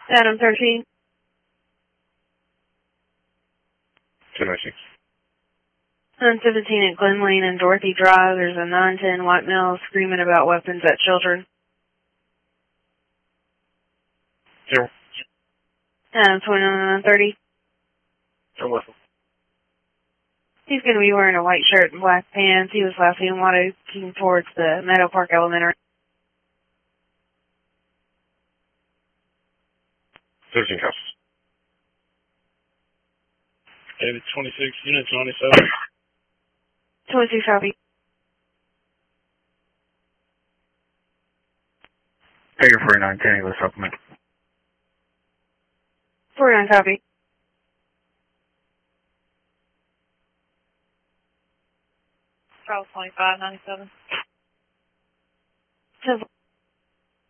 Adam 13. 296. 17 at Glen Lane and Dorothy Drive. There's a 910 white male screaming about weapons at children. 0. 2930. I'm with him. He's going to be wearing a white shirt and black pants. He was last seen walking towards the Meadow Park Elementary. 13 cops. David 26, unit 97. 26 copy. Figure 4910, English supplement. 49 copy. Charles 25, 97. 10